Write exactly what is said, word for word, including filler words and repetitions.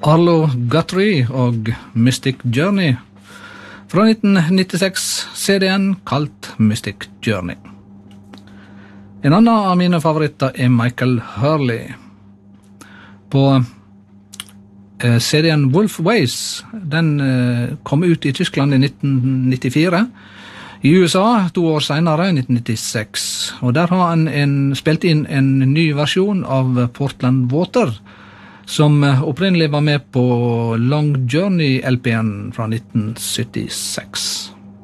Arlo Guthrie og Mystic Journey fra nitten nittiseks, C D-en kalt Mystic Journey. En annen av mine favoritter er Michael Hurley. På eh, C D-en Wolf Ways, den eh, kom ut i Tyskland i nitten nittifire, i U S A to år senere, nitten nittiseks, og der har han en, spilt inn en ny versjon av Portland Water, som opprinnelig var med på Long Journey L P-en fra nitten syttiseks.